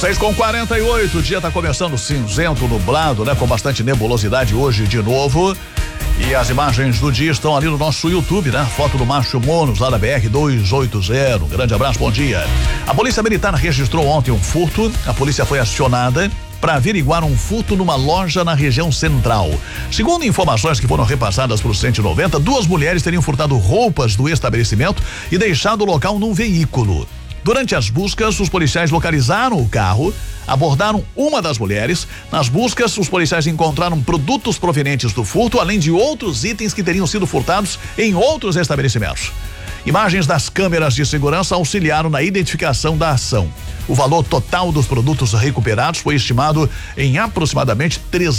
6h48, o dia tá começando cinzento, nublado, né? Com bastante nebulosidade hoje de novo. E as imagens do dia estão ali no nosso YouTube, né? Foto do macho Monos lá da BR-280. Grande abraço, bom dia. A Polícia Militar registrou ontem um furto. A polícia foi acionada para averiguar um furto numa loja na região central. Segundo informações que foram repassadas por 190, duas mulheres teriam furtado roupas do estabelecimento e deixado o local num veículo. Durante as buscas, os policiais localizaram o carro, abordaram uma das mulheres. Nas buscas, os policiais encontraram produtos provenientes do furto, além de outros itens que teriam sido furtados em outros estabelecimentos. Imagens das câmeras de segurança auxiliaram na identificação da ação. O valor total dos produtos recuperados foi estimado em aproximadamente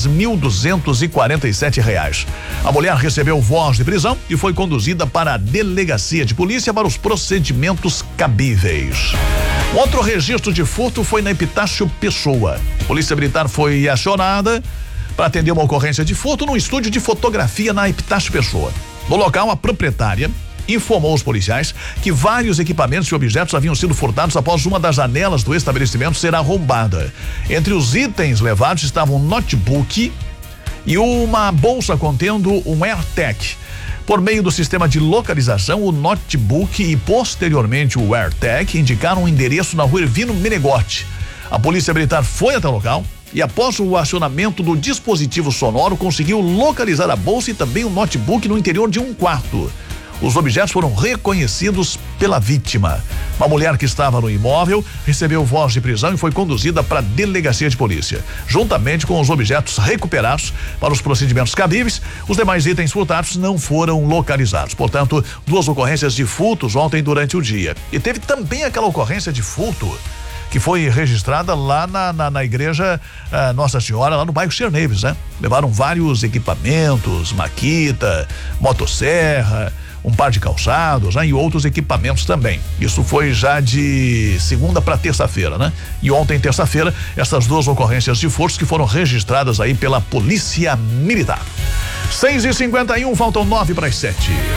R$3.247. A mulher recebeu voz de prisão e foi conduzida para a delegacia de polícia para os procedimentos cabíveis. Outro registro de furto foi na Epitácio Pessoa. A Polícia Militar foi acionada para atender uma ocorrência de furto num estúdio de fotografia na Epitácio Pessoa. No local, a proprietária informou os policiais que vários equipamentos e objetos haviam sido furtados após uma das janelas do estabelecimento ser arrombada. Entre os itens levados estavam um notebook e uma bolsa contendo um AirTag. Por meio do sistema de localização, o notebook e posteriormente o AirTag indicaram o endereço na rua Ervino Menegotti. A Polícia Militar foi até o local e, após o acionamento do dispositivo sonoro, conseguiu localizar a bolsa e também o notebook no interior de um quarto. Os objetos foram reconhecidos pela vítima. Uma mulher que estava no imóvel recebeu voz de prisão e foi conduzida para a delegacia de polícia. Juntamente com os objetos recuperados para os procedimentos cabíveis, os demais itens furtados não foram localizados. Portanto, duas ocorrências de furtos ontem durante o dia. E teve também aquela ocorrência de furto que foi registrada lá na igreja Nossa Senhora, lá no bairro Cherneves, né? Levaram vários equipamentos, maquita, motosserra, um par de calçados, né? E outros equipamentos também. Isso foi já de segunda para terça-feira, né? E ontem, terça-feira, essas duas ocorrências de furtos que foram registradas aí pela Polícia Militar. 6h51, faltam 9 para as 7.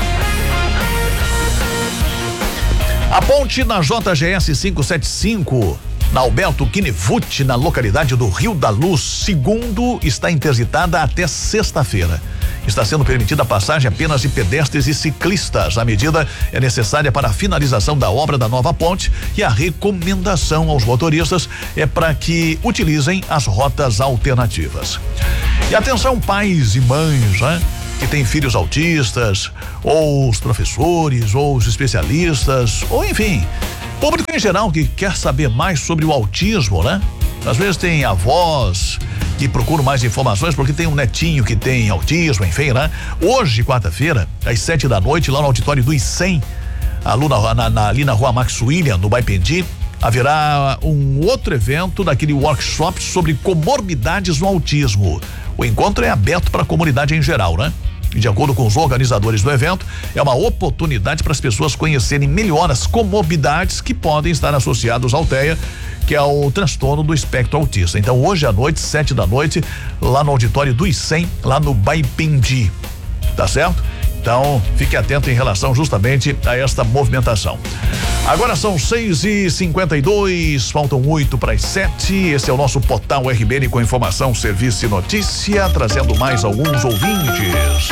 A ponte na JGS 575, na Alberto Kinevuti, na localidade do Rio da Luz, segundo, está interditada até sexta-feira. Está sendo permitida a passagem apenas de pedestres e ciclistas. A medida é necessária para a finalização da obra da nova ponte e a recomendação aos motoristas é para que utilizem as rotas alternativas. E atenção, pais e mães, né? Que tem filhos autistas, ou os professores, ou os especialistas, ou enfim, público em geral que quer saber mais sobre o autismo, né? Às vezes tem avós que procuram mais informações porque tem um netinho que tem autismo, enfim, né? Hoje, quarta-feira, às 7 da noite, lá no auditório do ICEM, ali na rua Max William, no Baipendi, haverá um outro evento daquele workshop sobre comorbidades no autismo. O encontro é aberto para a comunidade em geral, né? E de acordo com os organizadores do evento, é uma oportunidade para as pessoas conhecerem melhor as comorbidades que podem estar associadas ao TEA, que é o transtorno do espectro autista. Então, hoje à noite, 7 da noite, lá no auditório do ICEM, lá no Baipendi. Tá certo? Então, fique atento em relação justamente a esta movimentação. Agora são 6h52, faltam 8 para as 7. Esse é o nosso portal RBN com informação, serviço e notícia, trazendo mais alguns ouvintes.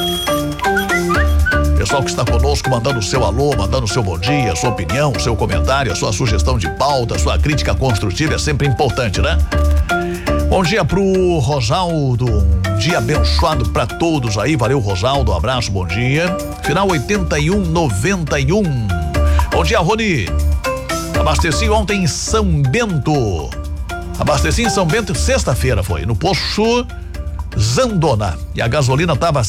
Pessoal que está conosco, mandando o seu alô, mandando o seu bom dia, sua opinião, seu comentário, a sua sugestão de pauta, sua crítica construtiva é sempre importante, né? Bom dia pro Rosaldo, um dia abençoado para todos aí, valeu Rosaldo, um abraço, bom dia. Final 8191. Bom dia, Rony. Abasteci ontem em São Bento. Abasteci em São Bento sexta-feira, foi, no posto Zandona. E a gasolina tava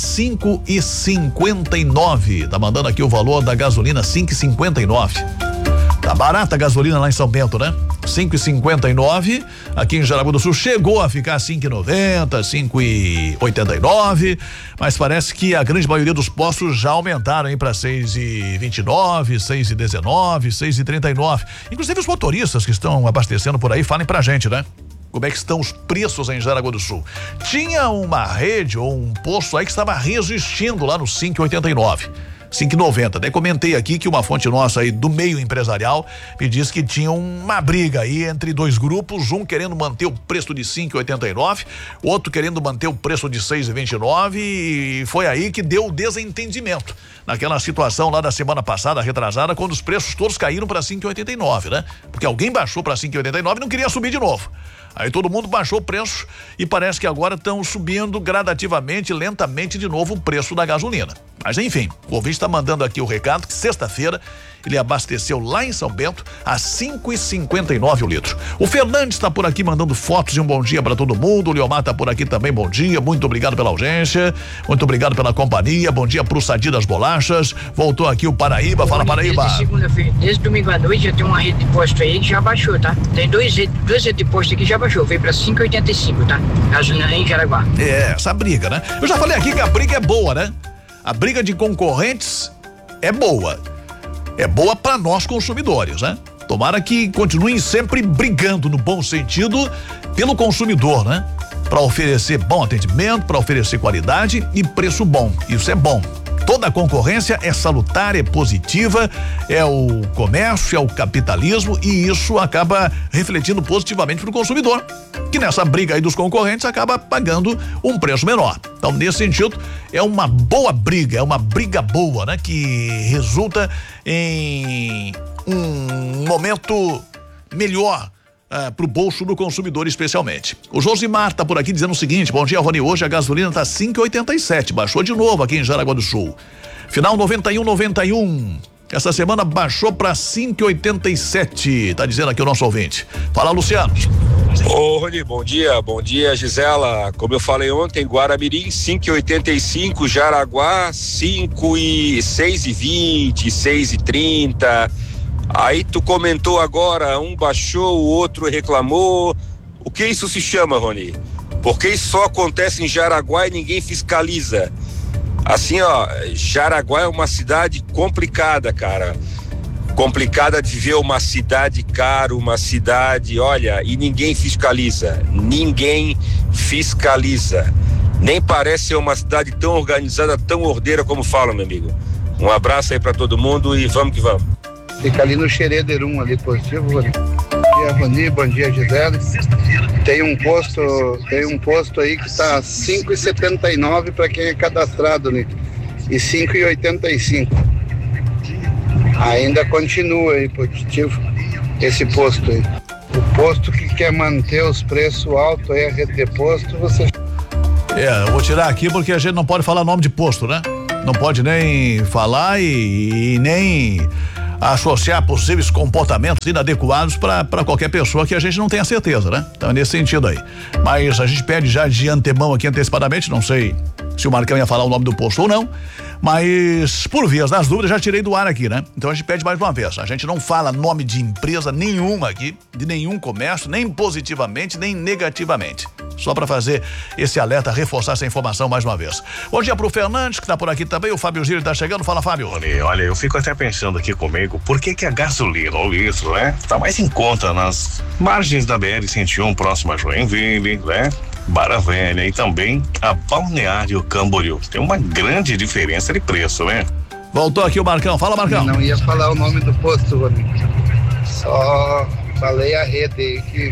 5,59. Tá mandando aqui o valor da gasolina, 5,59. Tá barata a gasolina lá em São Bento, né? 5,59. Aqui em Jaraguá do Sul chegou a ficar 5,90, 5,89, mas parece que a grande maioria dos postos já aumentaram aí para 6,29, 6,19, 6,39. Inclusive os motoristas que estão abastecendo por aí, falem pra gente, né? Como é que estão os preços em Jaraguá do Sul? Tinha uma rede ou um posto aí que estava resistindo lá no 5,89. 5,90. Daí comentei aqui que uma fonte nossa aí do meio empresarial me disse que tinha uma briga aí entre dois grupos, um querendo manter o preço de 5,89, outro querendo manter o preço de 6,29, e foi aí que deu o desentendimento naquela situação lá da semana passada, retrasada, quando os preços todos caíram para 5,89, né? Porque alguém baixou para 5,89 e não queria subir de novo. Aí todo mundo baixou o preço e parece que agora estão subindo gradativamente, lentamente de novo o preço da gasolina. Mas enfim, o ouvinte está mandando aqui o recado que sexta-feira ele abasteceu lá em São Bento a 5,59 o litro. O Fernandes está por aqui mandando fotos e um bom dia para todo mundo. O Leomar está por aqui também, bom dia, muito obrigado pela audiência, muito obrigado pela companhia, bom dia pro Sadi das Bolachas. Voltou aqui o Paraíba, fala Paraíba. Desde segunda-feira, desde domingo à noite já tem uma rede de posto aí que já baixou, tá? Tem duas redes de posto aqui que já baixou, veio pra 5,85, tá? Gasolina em Jaraguá. Essa briga, né? Eu já falei aqui que a briga é boa, né? A briga de concorrentes é boa. É boa para nós consumidores, né? Tomara que continuem sempre brigando no bom sentido pelo consumidor, né? Para oferecer bom atendimento, para oferecer qualidade e preço bom. Isso é bom. Toda concorrência é salutar, é positiva, é o comércio, é o capitalismo, e isso acaba refletindo positivamente para o consumidor, que nessa briga aí dos concorrentes acaba pagando um preço menor. Então, nesse sentido, é uma boa briga, é uma briga boa, né? Que resulta em um momento melhor pro bolso do consumidor, especialmente. O Josimar tá por aqui dizendo o seguinte: bom dia, Rony, hoje a gasolina tá 5,87, baixou de novo aqui em Jaraguá do Sul. Final 91. Essa semana baixou para 5,87, tá dizendo aqui o nosso ouvinte. Fala, Luciano. Ô, Rony, bom dia, Gisela. Como eu falei ontem, Guaramirim 5,85, Jaraguá 6,20, 6,30. Aí tu comentou agora, um baixou, o outro reclamou. O que isso se chama, Rony? Porque isso só acontece em Jaraguá e ninguém fiscaliza. Assim, ó, Jaraguá é uma cidade complicada, cara. Complicada de ver, uma cidade cara, uma cidade, olha, e ninguém fiscaliza. Nem parece ser uma cidade tão organizada, tão ordeira como falam, meu amigo. Um abraço aí pra todo mundo e vamos que vamos. Fica ali no Xerederum, ali positivo, Rony. Bom dia, Rony, bom dia, Gisele. Tem um posto aí que tá 5,79 para quem é cadastrado, né? E 5,85. Ainda continua aí positivo esse posto aí. O posto que quer manter os preços altos aí, a rede de posto, você... Eu vou tirar aqui porque a gente não pode falar nome de posto, né? Não pode nem falar e nem associar possíveis comportamentos inadequados para qualquer pessoa que a gente não tenha certeza, né? Então é nesse sentido aí. Mas a gente pede já de antemão aqui antecipadamente, não sei se o Marcão ia falar o nome do posto ou não, mas por vias das dúvidas já tirei do ar aqui, né? Então a gente pede mais uma vez, a gente não fala nome de empresa nenhuma aqui, de nenhum comércio, nem positivamente, nem negativamente. Só para fazer esse alerta, reforçar essa informação mais uma vez. Bom dia pro Fernandes, que tá por aqui também, o Fábio Gil tá chegando. Fala, Fábio. Olha, eu fico até pensando aqui comigo, por que a gasolina, ou litro, né? Tá mais em conta nas margens da BR-101, próxima a Joinville, né? Barra Velha e também a Balneário Camboriú. Tem uma grande diferença de preço, né? Voltou aqui o Marcão. Fala, Marcão. Não ia falar o nome do posto, Rony. Só falei a rede aí que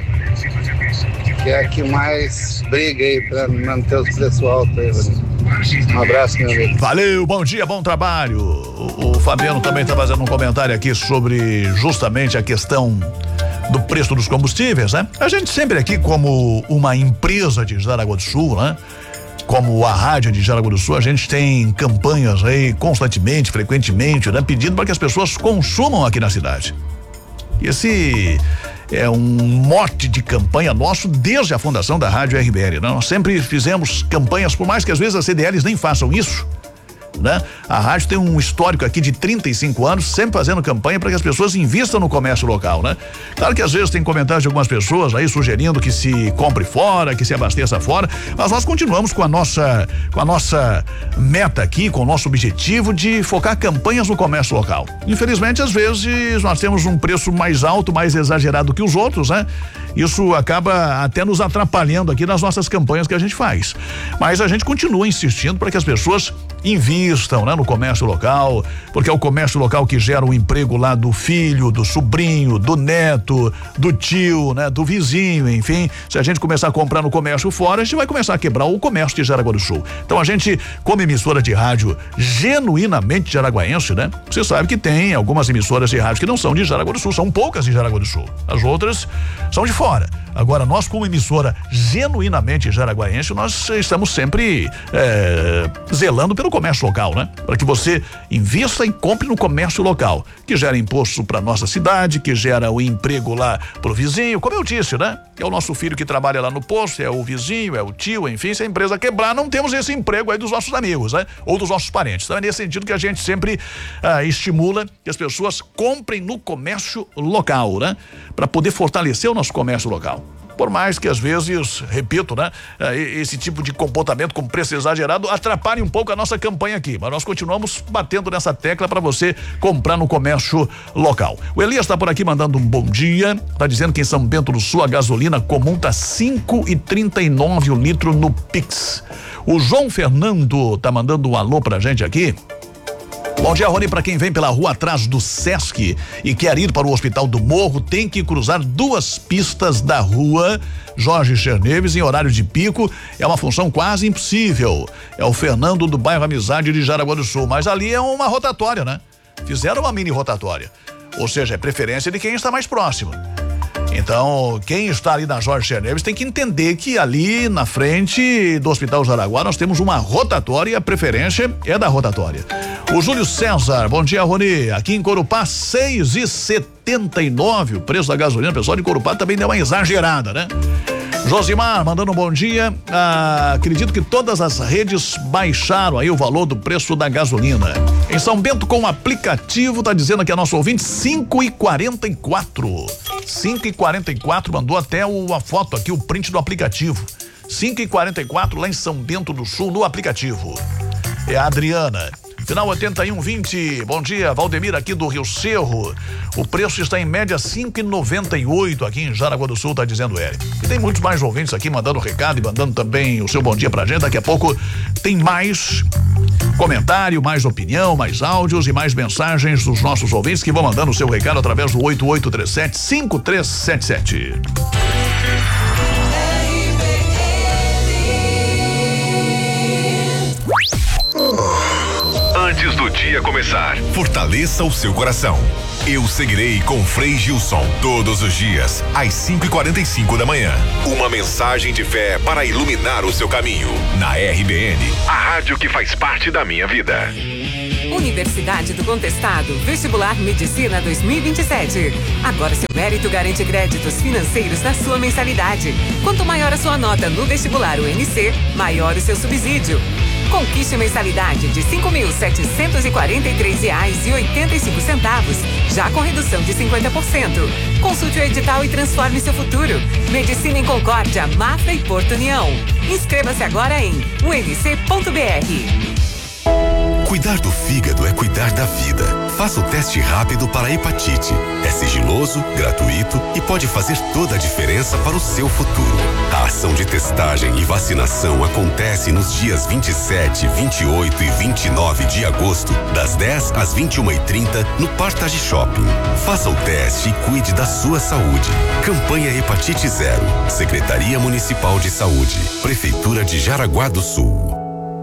é a que mais briga aí pra manter os preços altos aí, Rony. Um abraço, meu amigo. Valeu, bom dia, bom trabalho. O Fabiano também tá fazendo um comentário aqui sobre justamente a questão do preço dos combustíveis, né? A gente sempre aqui, como uma empresa de Jaraguá do Sul, né? Como a rádio de Jaraguá do Sul, a gente tem campanhas aí constantemente, frequentemente, né? Pedindo para que as pessoas consumam aqui na cidade. E esse é um mote de campanha nosso desde a fundação da Rádio RBR, né? Nós sempre fizemos campanhas, por mais que às vezes as CDLs nem façam isso, né? A rádio tem um histórico aqui de 35 anos, sempre fazendo campanha para que as pessoas invistam no comércio local, né? Claro que às vezes tem comentários de algumas pessoas aí sugerindo que se compre fora, que se abasteça fora, mas nós continuamos com a nossa meta aqui, com o nosso objetivo de focar campanhas no comércio local. Infelizmente, às vezes nós temos um preço mais alto, mais exagerado que os outros, né? Isso acaba até nos atrapalhando aqui nas nossas campanhas que a gente faz. Mas a gente continua insistindo para que as pessoas invistam, né, no comércio local, porque é o comércio local que gera o emprego lá do filho, do sobrinho, do neto, do tio, né, do vizinho, enfim. Se a gente começar a comprar no comércio fora, a gente vai começar a quebrar o comércio de Jaraguá do Sul. Então a gente, como emissora de rádio genuinamente jaraguaense, né? Você sabe que tem algumas emissoras de rádio que não são de Jaraguá do Sul, são poucas de Jaraguá do Sul. As outras são de fora. Agora, nós, como emissora genuinamente jaraguaense, nós estamos sempre zelando pelo comércio local, né? Para que você invista e compre no comércio local, que gera imposto para nossa cidade, que gera o emprego lá pro vizinho, como eu disse, né? É o nosso filho que trabalha lá no posto, é o vizinho, é o tio, enfim, se a empresa quebrar, não temos esse emprego aí dos nossos amigos, né? Ou dos nossos parentes. Então é nesse sentido que a gente sempre estimula que as pessoas comprem no comércio local, né? Para poder fortalecer o nosso comércio local. Por mais que às vezes, repito, né? Esse tipo de comportamento com preço exagerado atrapalhe um pouco a nossa campanha aqui, mas nós continuamos batendo nessa tecla para você comprar no comércio local. O Elias está por aqui mandando um bom dia, tá dizendo que em São Bento do Sul a gasolina comum tá 5,39 o litro no Pix. O João Fernando tá mandando um alô pra gente aqui. Bom dia, Rony. Para quem vem pela rua atrás do Sesc e quer ir para o Hospital do Morro, tem que cruzar 2 pistas da rua Jorge Cherneves em horário de pico. É uma função quase impossível. É o Fernando do bairro Amizade de Jaraguá do Sul, mas ali é uma rotatória, né? Fizeram uma mini rotatória, ou seja, é preferência de quem está mais próximo. Então, quem está ali na Jorge Cherneves tem que entender que ali na frente do Hospital Jaraguá nós temos uma rotatória e a preferência é da rotatória. O Júlio César, bom dia, Rony. Aqui em Corupá, 6,79 o preço da gasolina. O pessoal de Corupá também deu uma exagerada, né? Josimar, mandando um bom dia. Acredito que todas as redes baixaram aí o valor do preço da gasolina. Em São Bento, com o aplicativo, tá dizendo aqui a nossa ouvinte, 5,44. 5,44, mandou até a foto aqui, o print do aplicativo. 5,44 lá em São Bento do Sul, no aplicativo. É a Adriana. Final 8120, bom dia, Valdemir aqui do Rio Cerro. O preço está em média 5,98 aqui em Jaraguá do Sul, tá dizendo ele. E tem muitos mais ouvintes aqui mandando recado e mandando também o seu bom dia pra gente. Daqui a pouco tem mais comentário, mais opinião, mais áudios e mais mensagens dos nossos ouvintes que vão mandando o seu recado através do 8837-5377. Antes do dia começar, fortaleça o seu coração. Eu seguirei com Frei Gilson todos os dias, às 5h45 da manhã. Uma mensagem de fé para iluminar o seu caminho. Na RBN, a rádio que faz parte da minha vida. Universidade do Contestado, Vestibular Medicina 2027. Agora seu mérito garante créditos financeiros na sua mensalidade. Quanto maior a sua nota no vestibular UNC, maior o seu subsídio. Conquiste mensalidade de R$ 5.743,85, já com redução de 50%. Consulte o edital e transforme seu futuro. Medicina em Concórdia, Mafra e Porto União. Inscreva-se agora em unc.br. Cuidar do fígado é cuidar da vida. Faça o teste rápido para a hepatite. É sigiloso, gratuito e pode fazer toda a diferença para o seu futuro. A ação de testagem e vacinação acontece nos dias 27, 28 e 29 de agosto, das 10 às 21h30, no Partage Shopping. Faça o teste e cuide da sua saúde. Campanha Hepatite Zero. Secretaria Municipal de Saúde. Prefeitura de Jaraguá do Sul.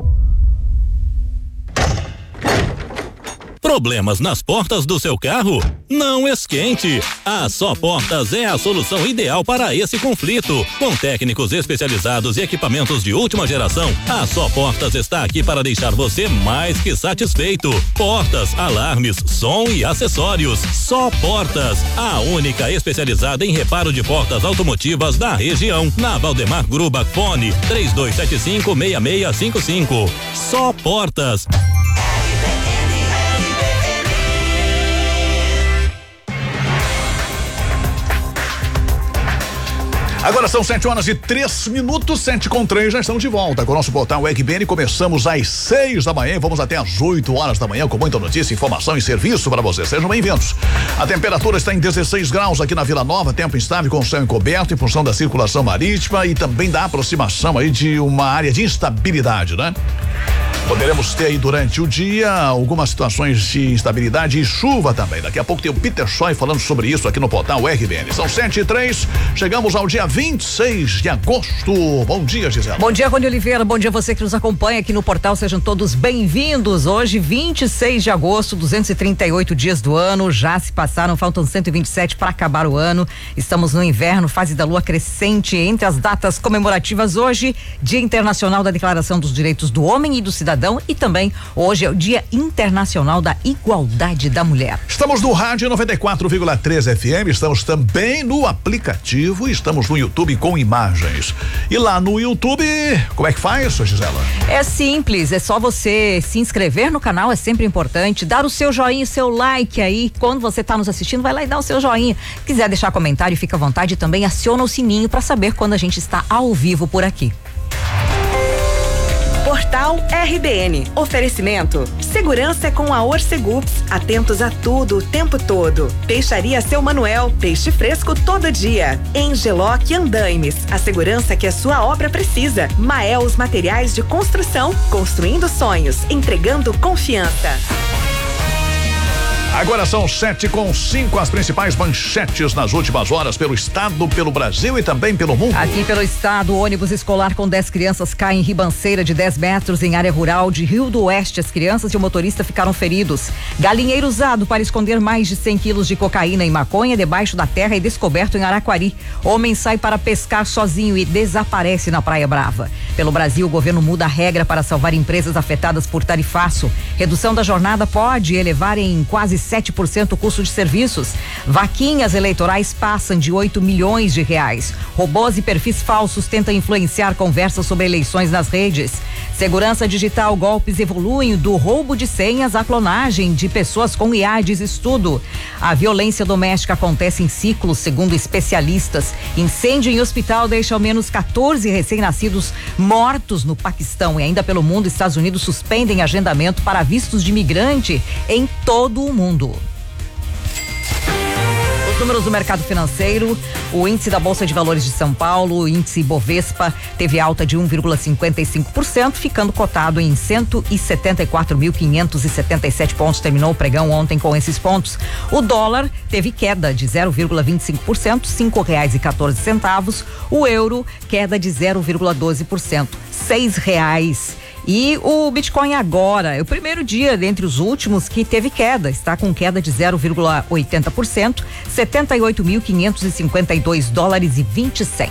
Problemas nas portas do seu carro? Não esquente! A Só Portas é a solução ideal para esse conflito. Com técnicos especializados e equipamentos de última geração, a Só Portas está aqui para deixar você mais que satisfeito. Portas, alarmes, som e acessórios. Só Portas, a única especializada em reparo de portas automotivas da região. Na Valdemar Gruba, fone 3275-6655. Só Portas. Agora são 7h03, 7h03, já estamos de volta com o nosso portal RBN. Começamos às 6 da manhã e vamos até às 8 horas da manhã com muita notícia, informação e serviço para vocês. Sejam bem-vindos. A temperatura está em 16 graus aqui na Vila Nova, tempo instável com céu encoberto em função da circulação marítima e também da aproximação aí de uma área de instabilidade, né? Poderemos ter aí durante o dia algumas situações de instabilidade e chuva também. Daqui a pouco tem o Peter Schoy falando sobre isso aqui no portal RBN. São 7h03, chegamos ao dia 26 de agosto. Bom dia, Gisela. Bom dia, Rony Oliveira. Bom dia a você que nos acompanha aqui no portal. Sejam todos bem-vindos. Hoje, 26 de agosto, 238 dias do ano. Já se passaram, faltam 127 para acabar o ano. Estamos no inverno, fase da lua crescente. Entre as datas comemorativas hoje, Dia Internacional da Declaração dos Direitos do Homem e do Cidadão. E também hoje é o Dia Internacional da Igualdade da Mulher. Estamos no rádio 94,3 FM, estamos também no aplicativo, estamos no YouTube com imagens. E lá no YouTube, como é que faz, Gisela? É simples, é só você se inscrever no canal, é sempre importante, dar o seu joinha, o seu like aí, quando você está nos assistindo, vai lá e dá o seu joinha. Quiser deixar comentário, fica à vontade, também aciona o sininho para saber quando a gente está ao vivo por aqui. Portal RBN. Oferecimento. Segurança é com a Orcegups. Atentos a tudo, o tempo todo. Peixaria Seu Manuel. Peixe fresco todo dia. Engeloc Andaimes. A segurança que a sua obra precisa. Maels Materiais de Construção. Construindo sonhos. Entregando confiança. Agora são 7h05, as principais manchetes nas últimas horas pelo estado, pelo Brasil e também pelo mundo. Aqui pelo estado, ônibus escolar com 10 crianças cai em ribanceira de 10 metros em área rural de Rio do Oeste. As crianças e o motorista ficaram feridos. Galinheiro usado para esconder mais de 100 quilos de cocaína e maconha debaixo da terra e descoberto em Araquari. Homem sai para pescar sozinho e desaparece na Praia Brava. Pelo Brasil, o governo muda a regra para salvar empresas afetadas por tarifaço. Redução da jornada pode elevar em quase 7% o custo de serviços. Vaquinhas eleitorais passam de 8 milhões de reais. Robôs e perfis falsos tentam influenciar conversas sobre eleições nas redes. Segurança digital, golpes evoluem do roubo de senhas à clonagem de pessoas com IA, diz estudo. A violência doméstica acontece em ciclos, segundo especialistas. Incêndio em hospital deixa ao menos 14 recém-nascidos mortos no Paquistão. E ainda pelo mundo, Estados Unidos suspendem agendamento para vistos de imigrante em todo o mundo. Os números do mercado financeiro, o índice da Bolsa de Valores de São Paulo, o índice Bovespa, teve alta de 1,55%, ficando cotado em 174.577 pontos. Terminou o pregão ontem com esses pontos. O dólar teve queda de 0,25%, R$5,14. O euro, queda de 0,12%, R$6. E o Bitcoin agora é o primeiro dia dentre os últimos que teve queda, está com queda de 0,80%, $78.552,20.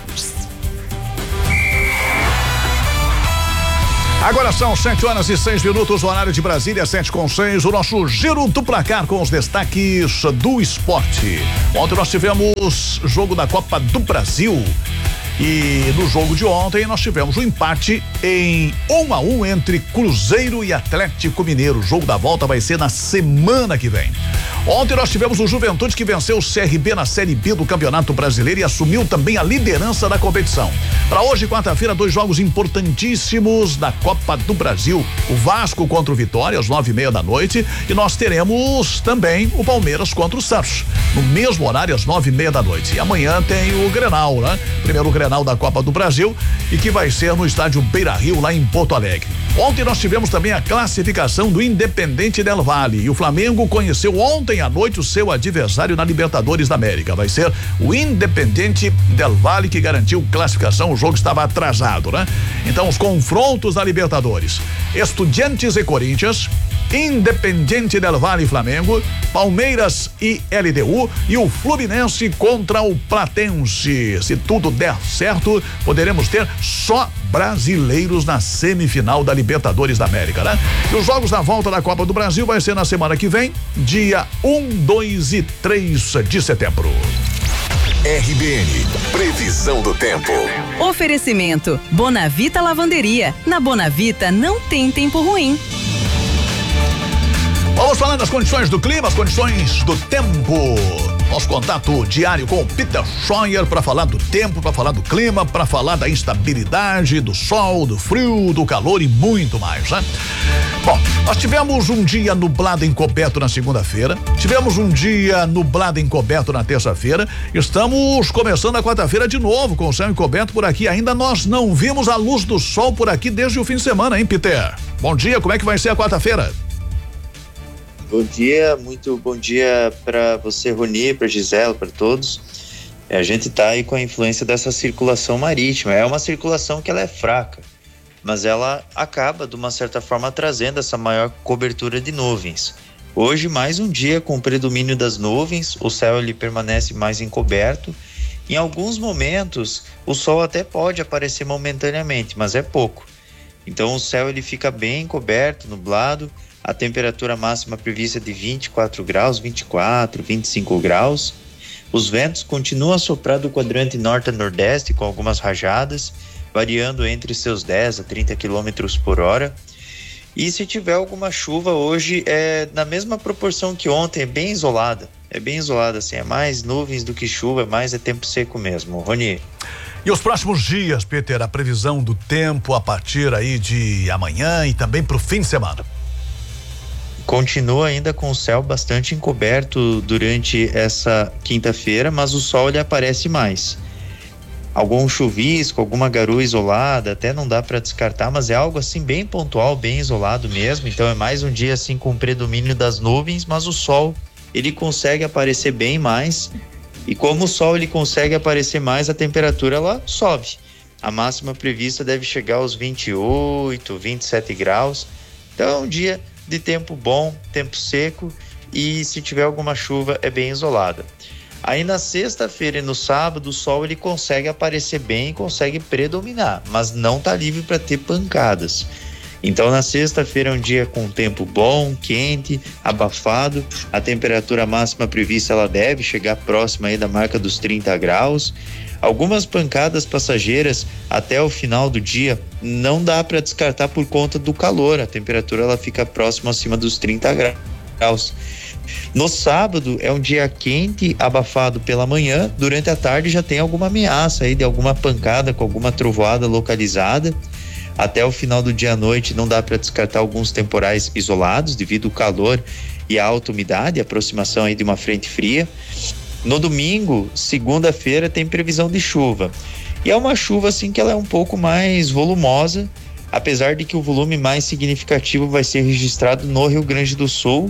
Agora são 7h06, o horário de Brasília, 7h06, o nosso giro do placar com os destaques do esporte. Ontem nós tivemos jogo da Copa do Brasil. E no jogo de ontem nós tivemos um empate em 1-1 entre Cruzeiro e Atlético Mineiro. O jogo da volta vai ser na semana que vem. Ontem nós tivemos o Juventude que venceu o CRB na Série B do Campeonato Brasileiro e assumiu também a liderança da competição. Para hoje, quarta-feira, 2 jogos importantíssimos da Copa do Brasil. O Vasco contra o Vitória às 9:30 da noite e nós teremos também o Palmeiras contra o Santos no mesmo horário às 9:30 da noite. E amanhã tem o Grenal, né? Primeiro Grenal da Copa do Brasil e que vai ser no estádio Beira-Rio lá em Porto Alegre. Ontem nós tivemos também a classificação do Independente Del Valle e o Flamengo conheceu ontem à noite o seu adversário na Libertadores da América. Vai ser o Independente Del Valle que garantiu classificação. O jogo estava atrasado, né? Então os confrontos da Libertadores: Estudiantes e Corinthians, Independente Del Valle e Flamengo, Palmeiras e LDU e o Fluminense contra o Platense. Se tudo der certo, poderemos ter só brasileiros na semifinal da Libertadores da América, né? E os jogos da volta da Copa do Brasil vai ser na semana que vem, dia 1, 2 e 3 de setembro. RBN, previsão do tempo. Oferecimento Bonavita Lavanderia. Na Bonavita não tem tempo ruim. Vamos falar das condições do clima, as condições do tempo. Nosso contato diário com o Peter Scheuer para falar do tempo, para falar do clima, para falar da instabilidade, do sol, do frio, do calor e muito mais, né? Bom, nós tivemos um dia nublado encoberto na segunda-feira, tivemos um dia nublado encoberto na terça-feira, estamos começando a quarta-feira de novo com o céu encoberto por aqui, ainda nós não vimos a luz do sol por aqui desde o fim de semana, hein, Peter? Bom dia, como é que vai ser a quarta-feira? Bom dia, muito bom dia para você, Rony, para Gisela, para todos. A gente está aí com a influência dessa circulação marítima, é uma circulação que ela é fraca, mas ela acaba, de uma certa forma, trazendo essa maior cobertura de nuvens. Hoje, mais um dia com o predomínio das nuvens, o céu ele permanece mais encoberto. Em alguns momentos, o sol até pode aparecer momentaneamente, mas é pouco. Então, o céu ele fica bem encoberto, nublado, a temperatura máxima prevista é de 24 graus, 24, 25 graus. Os ventos continuam a soprar do quadrante norte a nordeste, com algumas rajadas, variando entre seus 10 a 30 km por hora. E se tiver alguma chuva hoje, é na mesma proporção que ontem, é bem isolada, assim, é mais nuvens do que chuva, mais é tempo seco mesmo. Rony. E os próximos dias, Peter, a previsão do tempo a partir aí de amanhã e também para o fim de semana? Continua ainda com o céu bastante encoberto durante essa quinta-feira, mas o sol ele aparece mais. Algum chuvisco, alguma garoa isolada, até não dá para descartar, mas é algo assim bem pontual, bem isolado mesmo. Então é mais um dia assim com predomínio das nuvens, mas o sol ele consegue aparecer bem mais. E como o sol ele consegue aparecer mais, a temperatura ela sobe. A máxima prevista deve chegar aos 28, 27 graus. Então é um dia de tempo bom, tempo seco, e se tiver alguma chuva é bem isolada. Aí na sexta-feira e no sábado o sol ele consegue aparecer bem, consegue predominar, mas não está livre para ter pancadas. Então na sexta-feira é um dia com tempo bom, quente, abafado, a temperatura máxima prevista ela deve chegar próxima aí da marca dos 30 graus. Algumas pancadas passageiras até o final do dia não dá para descartar por conta do calor, a temperatura ela fica próxima acima dos 30 graus. No sábado é um dia quente, abafado pela manhã, durante a tarde já tem alguma ameaça aí de alguma pancada com alguma trovoada localizada. Até o final do dia à noite não dá para descartar alguns temporais isolados devido ao calor e à alta umidade, a aproximação aí de uma frente fria. No domingo, segunda-feira, tem previsão de chuva. E é uma chuva assim que ela é um pouco mais volumosa, apesar de que o volume mais significativo vai ser registrado no Rio Grande do Sul,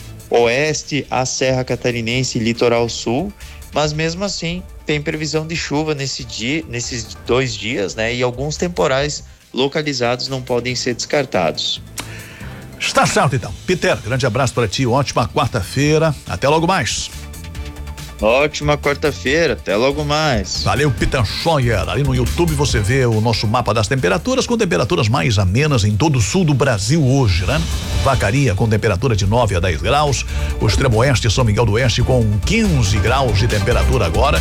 oeste, a Serra Catarinense e Litoral Sul, mas mesmo assim tem previsão de chuva nesses 2 dias, né? E alguns temporais localizados não podem ser descartados. Está certo então. Peter, grande abraço para ti, ótima quarta-feira, até logo mais. Ótima quarta-feira, até logo mais. Valeu, Peter Scheuer. Ali no YouTube você vê o nosso mapa das temperaturas, com temperaturas mais amenas em todo o sul do Brasil hoje, né? Vacaria com temperatura de 9 a 10 graus, o extremo oeste, São Miguel do Oeste com 15 graus de temperatura agora.